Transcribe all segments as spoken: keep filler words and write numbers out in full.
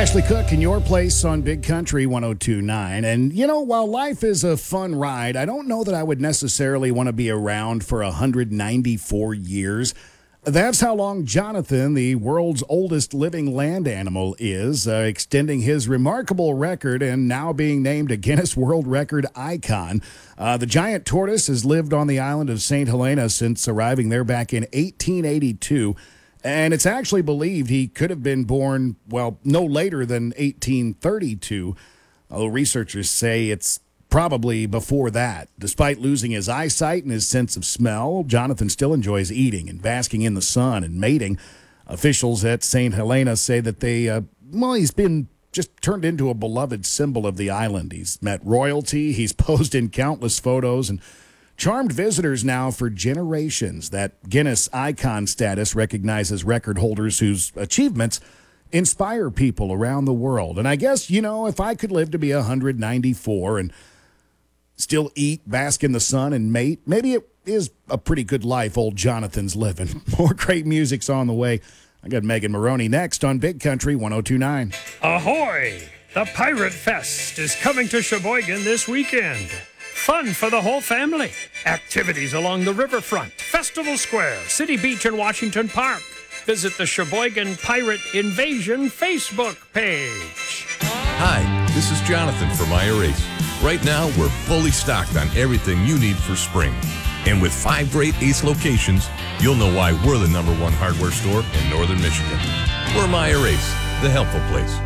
Ashley Cook in your place on Big Country one oh two point nine. And, you know, while life is a fun ride, I don't know that I would necessarily want to be around for one hundred ninety-four years. That's how long Jonathan, the world's oldest living land animal, is, uh, extending his remarkable record and now being named a Guinness World Record icon. Uh, the giant tortoise has lived on the island of Saint Helena since arriving there back in eighteen eighty-two. And it's actually believed he could have been born, well, no later than eighteen thirty-two, although researchers say it's probably before that. Despite losing his eyesight and his sense of smell, Jonathan still enjoys eating and basking in the sun and mating. Officials at Saint Helena say that they, uh, well, he's been just turned into a beloved symbol of the island. He's met royalty, he's posed in countless photos, and charmed visitors now for generations. That Guinness icon status recognizes record holders whose achievements inspire people around the world. And I guess, you know, if I could live to be one hundred ninety-four and still eat, bask in the sun, and mate, maybe it is a pretty good life old Jonathan's living. More great music's on the way. I got Megan Maroney next on Big Country one oh two point nine. Ahoy! The Pirate Fest is coming to Sheboygan this weekend. Fun for the whole family. Activities along the riverfront, Festival Square, City Beach, and Washington Park. Visit the Sheboygan Pirate Invasion Facebook page. Hi, this is Jonathan from Meyer Ace. Right now, we're fully stocked on everything you need for spring. And with five great Ace locations, you'll know why we're the number one hardware store in northern Michigan. We're Meyer Ace, the helpful place.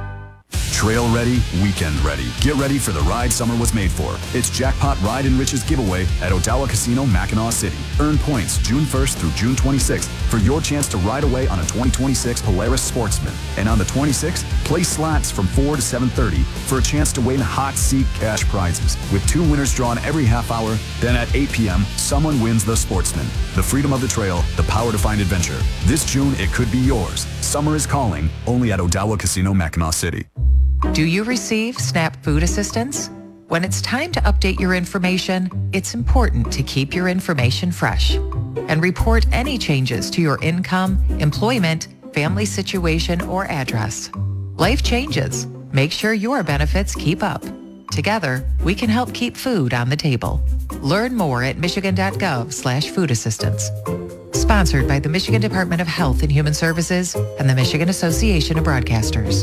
Trail ready, weekend ready. Get ready for the ride summer was made for. It's Jackpot Ride and Riches giveaway at Odawa Casino, Mackinac City. Earn points June first through June twenty-sixth for your chance to ride away on a twenty twenty-six Polaris Sportsman. And on the twenty-sixth, play slots from four to seven thirty for a chance to win hot seat cash prizes. With two winners drawn every half hour, then at eight p.m., someone wins the Sportsman. The freedom of the trail, the power to find adventure. This June, it could be yours. Summer is calling, only at Odawa Casino, Mackinac City. Do you receive SNAP food assistance? When it's time to update your information, it's important to keep your information fresh and report any changes to your income, employment, family situation, or address. Life changes. Make sure your benefits keep up. Together, we can help keep food on the table. Learn more at michigan.gov slash food assistance. Sponsored by the Michigan Department of Health and Human Services and the Michigan Association of Broadcasters.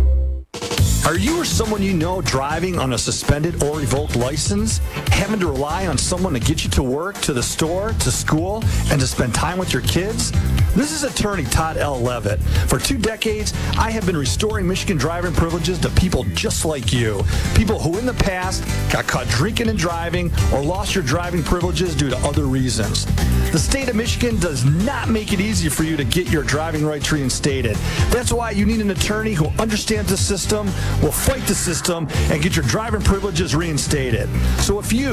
Are you or someone you know driving on a suspended or revoked license, having to rely on someone to get you to work, to the store, to school, and to spend time with your kids? This is attorney Todd L. Levitt. For two decades, I have been restoring Michigan driving privileges to people just like you. People who in the past got caught drinking and driving or lost your driving privileges due to other reasons. The state of Michigan does not make it easy for you to get your driving rights reinstated. That's why you need an attorney who understands the system, will fight the system, and get your driving privileges reinstated. So if you